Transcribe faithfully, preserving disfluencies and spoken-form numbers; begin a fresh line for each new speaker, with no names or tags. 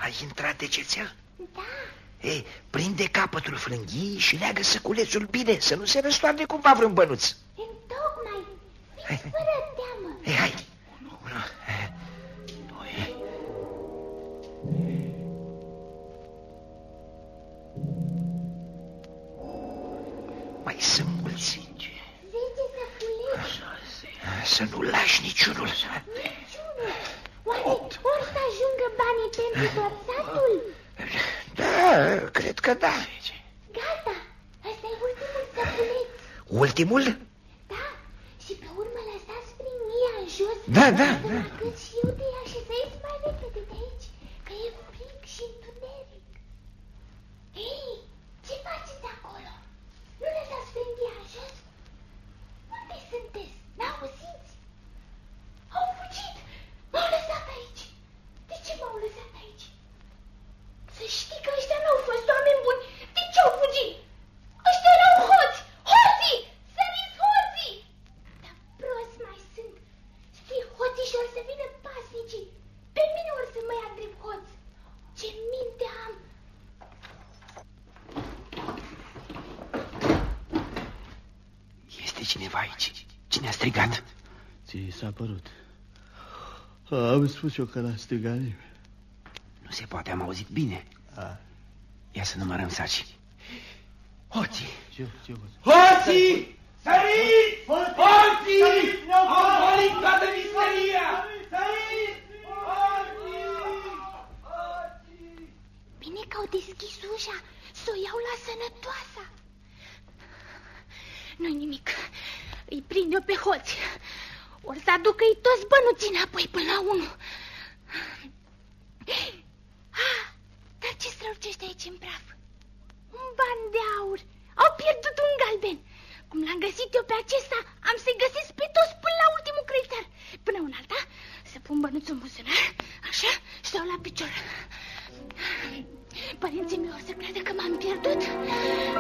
Ai intrat de cețel?
Da.
Ei, prinde capătul frânghiei și leagă săculețul bine, să nu se răstoarne cumva vreun bănuț.
Întocmai. Fiți fără teamă.
Ei, hai. Unu, doi. Mai sunt mulți.
Zece săculeți.
Să nu lași niciunul.
Niciunul. Oare ori să ajungă banii pentru tot satul?
Da, cred că da.
Gata, ăsta e ultimul săculeț.
Ultimul?
Da, și pe urmă lăsați frânghiea în jos.
Da, da,
să
da.
mă cât și eu de ea și să ies mai repede de aici, că e frig și întuneric. Ei, ce faceți acolo? Nu lăsați frânghia în jos? Unde sunteți? N-auziți? Au fugit! M-au lăsat aici! De ce m-au lăsat aici? Să știi că ăștia n-au fost oameni buni! De ce au fugit? Ăștia erau hoți! Hoții! Săriți hoții! Dar prost mai sunt! Știi, hoții și or să vină pasnicii! Pe mine or să mă ia drept hoț! Ce minte am!
Este cineva aici. Cine a strigat?
Ți s-a părut. Am spus eu că l-a strigat nimeni.
Nu se poate, am auzit bine.
A.
Ia să numărăm saci. Hoții!
Ce, ce,
Hoții! Săriți! Hoții! Au golit toată misteria! Săriți!
Bine că au deschis ușa, să o iau la sănătoasa. Nu-i nimic, îi prind eu pe hoți. Or să aducă-i toți bănuții înapoi până la unul. Ah, dar ce strălucește aici în praf? Un ban de aur. Au pierdut un galben. Cum l-am găsit eu pe acesta, am să-i găsesc pe toți până la ultimul creditar. Până un alta, să pun bănuțul în buzunar, așa, stau la picior. Părinții mei o să creadă că m-am pierdut.